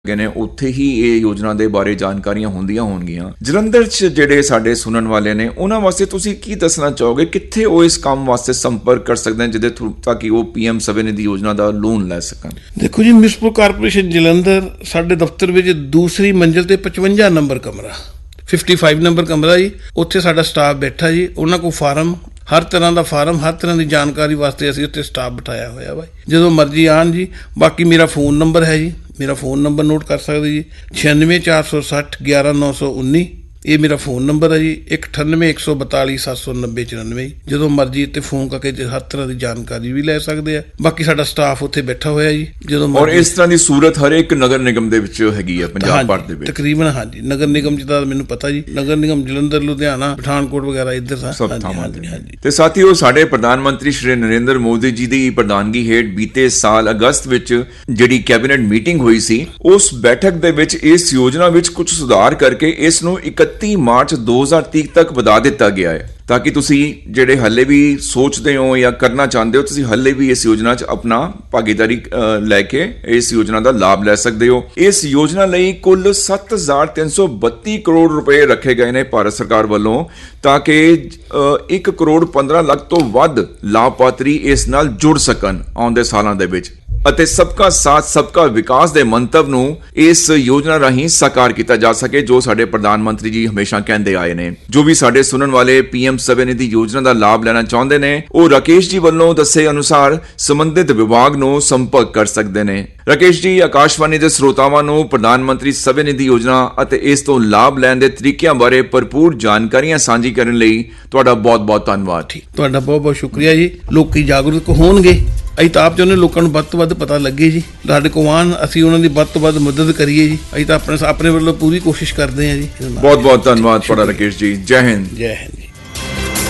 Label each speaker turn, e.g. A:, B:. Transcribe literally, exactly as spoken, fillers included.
A: ਨੇ ਉੱਥੇ ਹੀ ਇਹ ਯੋਜਨਾ ਦੇ ਬਾਰੇ ਜਾਣਕਾਰੀਆਂ ਹੁੰਦੀਆਂ ਹੋਣਗੀਆਂ। ਜਲੰਧਰ 'ਚ ਜਿਹੜੇ ਸਾਡੇ ਸੁਣਨ ਵਾਲੇ ਨੇ ਉਹਨਾਂ ਵਾਸਤੇ ਤੁਸੀਂ ਕੀ ਦੱਸਣਾ ਚਾਹੋਗੇ, ਕਿੱਥੇ ਉਹ ਇਸ ਕੰਮ ਵਾਸਤੇ ਸੰਪਰਕ ਕਰ ਸਕਦੇ ਨੇ ਜਿਹਦੇ ਥਰੂ ਤਾਂ ਕਿ ਉਹ ਪੀਐਮ ਸਵੈ ਨਿਧੀ ਯੋਜਨਾ ਦਾ ਲੋਨ ਲੈ ਸਕਣ?
B: ਦੇਖੋ ਜੀ, ਮਿਊਨਿਸਪਲ ਕਾਰਪੋਰੇਸ਼ਨ ਜਲੰਧਰ ਸਾਡੇ ਦਫ਼ਤਰ ਵਿੱਚ ਦੂਸਰੀ ਮੰਜ਼ਿਲ ਤੇ ਪਚਵੰਜਾ ਨੰਬਰ ਕਮਰਾ, ਪਚਪਨ ਨੰਬਰ ਕਮਰਾ ਜੀ, ਉੱਥੇ ਸਾਡਾ ਸਟਾਫ ਬੈਠਾ ਜੀ। ਉਹਨਾਂ ਕੋਲ ਫਾਰਮ, ਹਰ ਤਰ੍ਹਾਂ ਦਾ ਫਾਰਮ, ਹਰ ਤਰ੍ਹਾਂ ਦੀ ਜਾਣਕਾਰੀ ਵਾਸਤੇ ਅਸੀਂ ਉੱਥੇ ਸਟਾਫ ਬਿਠਾਇਆ ਹੋਇਆ ਵਾ, ਜਦੋਂ ਮਰਜ਼ੀ ਆਉਣ ਜੀ। ਬਾਕੀ ਮੇਰਾ ਫੋਨ ਨੰਬਰ ਹੈ ਜੀ, ਮੇਰਾ ਫੋਨ ਨੰਬਰ ਨੋਟ ਕਰ ਸਕਦੇ ਜੀ, ਛਿਆਨਵੇਂ ਚਾਰ ਸੌ ਸੱਠ ਗਿਆਰਾਂ ਨੌ ਸੌ ਉੱਨੀ, ਇਹ ਮੇਰਾ ਫੋਨ ਨੰਬਰ ਹੈ ਜੀ। ਇੱਕ ਅਠਾਨਵੇਂ ਇੱਕ ਸੌ ਬਤਾਲੀ ਸੱਤ ਸੌ ਨੱਬੇ ਚੁਰਾਨਵੇਂ। ਜਦੋਂ ਮਰਜ਼ੀ ਇੱਥੇ ਫੋਨ ਕਰਕੇ ਹਰ ਤਰ੍ਹਾਂ ਦੀ ਜਾਣਕਾਰੀ ਵੀ ਲੈ ਸਕਦੇ ਆ। ਬਾਕੀ ਸਾਡਾ ਸਟਾਫ ਉੱਥੇ ਬੈਠਾ ਹੋਇਆ ਜੀ, ਜਦੋਂ
A: ਔਰ ਇਸ ਤਰ੍ਹਾਂ ਦੀ ਸੂਰਤ ਹਰੇਕ ਨਗਰ ਨਿਗਮ ਦੇ ਵਿੱਚ ਹੈਗੀ ਹੈ ਪੰਜਾਬ ਭਰ ਦੇ ਵਿੱਚ
B: ਤਕਰੀਬਨ। ਹਾਂਜੀ, ਨਗਰ ਨਿਗਮ ਚ ਤਾਂ ਮੈਨੂੰ ਪਤਾ ਜੀ, ਨਗਰ ਨਿਗਮ ਜਲੰਧਰ, ਲੁਧਿਆਣਾ, ਪਠਾਨਕੋਟ ਵਗੈਰਾ ਇੱਧਰ
A: ਸਭ ਥਾਵਾਂ ਤੇ। ਤੇ ਸਾਥੀਓ, ਸਾਡੇ ਪ੍ਰਧਾਨ ਮੰਤਰੀ ਸ਼੍ਰੀ ਨਰਿੰਦਰ ਮੋਦੀ ਜੀ ਦੀ ਪ੍ਰਧਾਨਗੀ ਹੇਠ ਬੀਤੇ ਸਾਲ ਅਗਸਤ ਵਿੱਚ ਜਿਹੜੀ ਕੈਬਨਿਟ ਮੀਟਿੰਗ ਹੋਈ ਸੀ, ਉਸ ਬੈਠਕ ਦੇ ਵਿੱਚ ਇਸ ਯੋਜਨਾ ਵਿੱਚ ਕੁਝ ਸੁਧਾਰ ਕਰਕੇ ਇਸ ਨੂੰ ਇਕੱਤੀ ਮਾਰਚ ਦੋ ਹਜ਼ਾਰ ਤੀਹ ਤੱਕ ਵਧਾ ਦਿੱਤਾ ਗਿਆ ਹੈ, ਤਾਂ ਕਿ ਤੁਸੀਂ ਜਿਹੜੇ ਹੱਲੇ ਵੀ ਸੋਚਦੇ ਹੋ ਜਾਂ ਕਰਨਾ ਚਾਹੁੰਦੇ ਹੋ, ਤੁਸੀਂ ਹੱਲੇ ਵੀ ਇਸ ਯੋਜਨਾ 'ਚ ਆਪਣਾ ਭਾਗੀਦਾਰੀ ਲੈ ਕੇ ਇਸ ਯੋਜਨਾ ਦਾ ਲਾਭ ਲੈ ਸਕਦੇ ਹੋ। ਇਸ ਯੋਜਨਾ ਲਈ ਕੁੱਲ ਸੱਤ ਹਜ਼ਾਰ ਤਿੰਨ ਸੌ ਬੱਤੀ ਕਰੋੜ ਰੁਪਏ ਰੱਖੇ ਗਏ ਨੇ ਭਾਰਤ ਸਰਕਾਰ ਵੱਲੋਂ, ਤਾਂ ਕਿ ਇੱਕ ਕਰੋੜ ਪੰਦਰਾਂ ਲੱਖ ਤੋਂ ਵੱਧ ਲਾਭਪਾਤਰੀ ਇਸ ਨਾਲ ਜੁੜ ਸਕਣ ਆਉਂਦੇ ਸਾਲਾਂ ਦੇ ਵਿੱਚ। ਅਤੇ ਸਬਕਾ ਸਾਥ ਸਬਕਾ ਵਿਕਾਸ ਦੇ ਮੰਤਵ ਨੂੰ ਇਸ ਯੋਜਨਾ ਰਾਹੀਂ ਸਾਕਾਰ ਕੀਤਾ ਜਾ ਸਕੇ, ਜੋ ਸਾਡੇ ਪ੍ਰਧਾਨ ਮੰਤਰੀ ਜੀ ਹਮੇਸ਼ਾ ਕਹਿੰਦੇ ਆਏ ਨੇ। ਜੋ ਵੀ ਸਾਡੇ ਸੁਣਨ ਵਾਲੇ ਪੀਐਮ ਸਵੈ ਨਿਧੀ ਯੋਜਨਾ ਦਾ ਲਾਭ ਲੈਣਾ ਚਾਹੁੰਦੇ ਨੇ, ਉਹ ਰਾਕੇਸ਼ ਜੀ ਵੱਲੋਂ ਦੱਸੇ ਅਨੁਸਾਰ ਸੰਬੰਧਿਤ ਵਿਭਾਗ ਨੂੰ ਸੰਪਰਕ ਕਰ ਸਕਦੇ ਨੇ। ਰਾਕੇਸ਼ ਜੀ, ਆਕਾਸ਼ਵਾਣੀ ਦੇ ਸਰੋਤਾਵਾਂ ਨੂੰ ਪ੍ਰਧਾਨ ਮੰਤਰੀ ਸਵੈ ਨਿਧੀ ਯੋਜਨਾ ਅਤੇ ਇਸ ਤੋਂ ਲਾਭ ਲੈਣ ਦੇ ਤਰੀਕਿਆਂ ਬਾਰੇ ਭਰਪੂਰ ਜਾਣਕਾਰੀਆਂ ਸਾਂਝੀ ਕਰਨ ਲਈ ਤੁਹਾਡਾ ਬਹੁਤ-ਬਹੁਤ ਧੰਨਵਾਦ। ਠੀਕ,
B: ਤੁਹਾਡਾ ਬਹੁਤ-ਬਹੁਤ ਸ਼ੁਕਰੀਆ ਜੀ। ਲੋਕੀ ਜਾਗਰੂਕ ਹੋਣਗੇ, ਅਸੀਂ ਤਾਂ ਆਪ ਚਾਹੁੰਦੇ ਲੋਕਾਂ ਨੂੰ ਵੱਧ ਤੋਂ ਵੱਧ ਪਤਾ ਲੱਗੇ ਜੀ, ਸਾਡੇ ਕੋਲ ਆਉਣ, ਅਸੀਂ ਉਹਨਾਂ ਦੀ ਵੱਧ ਤੋਂ ਵੱਧ ਮਦਦ ਕਰੀਏ ਜੀ। ਅਸੀਂ ਤਾਂ ਆਪਣੇ ਆਪਣੇ ਵੱਲੋਂ ਪੂਰੀ ਕੋਸ਼ਿਸ਼ ਕਰਦੇ ਹਾਂ ਜੀ।
A: ਬਹੁਤ ਬਹੁਤ ਧੰਨਵਾਦ ਤੁਹਾਡਾ ਰਾਕੇਸ਼ ਜੀ। ਜੈ ਹਿੰਦ।
B: ਜੈ ਹਿੰਦ।